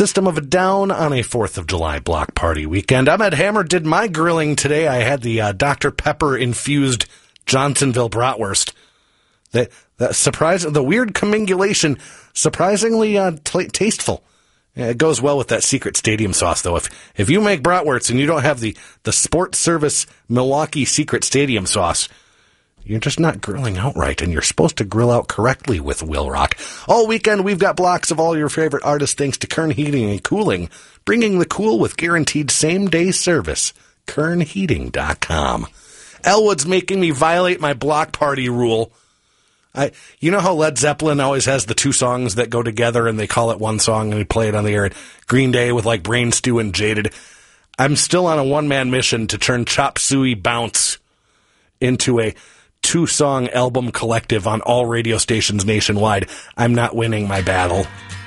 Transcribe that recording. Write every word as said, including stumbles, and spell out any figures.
System of a Down on a fourth of July block party weekend. I'm Ed Hammer, did my grilling today. I had the uh, Doctor Pepper-infused Johnsonville bratwurst. That, that surprise, the weird commingulation, surprisingly uh, t- tasteful. Yeah, it goes well with that Secret Stadium sauce, though. If if you make bratwursts and you don't have the, the Sports Service Milwaukee Secret Stadium sauce, you're just not grilling out right, and you're supposed to grill out correctly with Will Rock. All weekend, we've got blocks of all your favorite artists thanks to Kern Heating and Cooling, bringing the cool with guaranteed same-day service. Kern Heating dot com. Elwood's making me violate my block party rule. I, you know how Led Zeppelin always has the two songs that go together and they call it one song and we play it on the air? Green Day with like Brain Stew and Jaded. I'm still on a one-man mission to turn Chop Suey Bounce into a two-song album collective on all radio stations nationwide. I'm not winning my battle.